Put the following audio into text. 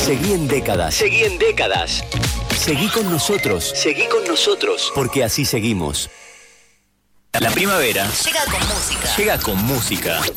Seguí en Décadas. Seguí en Décadas. Seguí con nosotros. Seguí con nosotros. Porque así seguimos. La primavera llega con música. llega con música.